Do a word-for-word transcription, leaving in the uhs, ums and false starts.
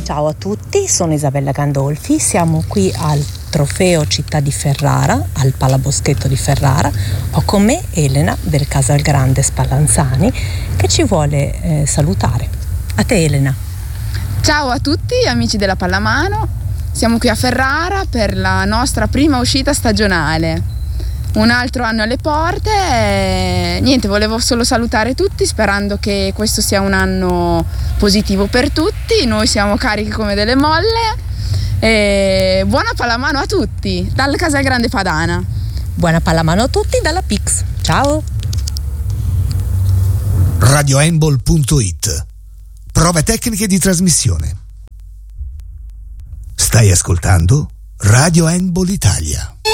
Ciao a tutti, sono Isabella Gandolfi, siamo qui al Trofeo Città di Ferrara, al Palaboschetto di Ferrara. Ho con me Elena del Casalgrande Spallanzani che ci vuole eh, salutare. A te Elena. Ciao a tutti amici della Pallamano, siamo qui a Ferrara per la nostra prima uscita stagionale. Un altro anno alle porte e niente, volevo solo salutare tutti sperando che questo sia un anno positivo per tutti. Noi siamo carichi come delle molle e buona pallamano a tutti dal Casalgrande Padana. Buona pallamano a tutti dalla Pix. Ciao. radio handball punto it. Prove tecniche di trasmissione. Stai ascoltando Radio Handball Italia.